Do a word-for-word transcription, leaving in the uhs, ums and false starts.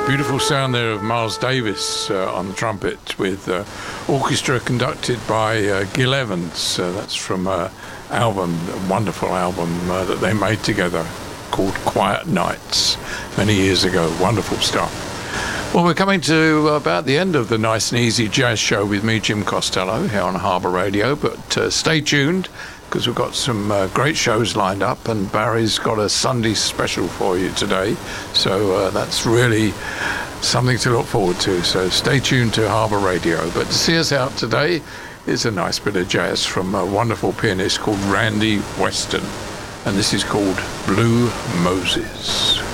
Beautiful sound there of Miles Davis uh, on the trumpet with uh, orchestra conducted by uh, Gil Evans. Uh, that's from an album, a wonderful album uh, that they made together called Quiet Nights many years ago. Wonderful stuff. Well, we're coming to about the end of the Nice and Easy Jazz Show with me, Jim Costello, here on Harbour Radio, but uh, stay tuned because we've got some uh, great shows lined up, and Barry's got a Sunday special for you today, so uh, that's really something to look forward to. So stay tuned to Harbour Radio. But to see us out today is a nice bit of jazz from a wonderful pianist called Randy Weston, and this is called Blue Moses.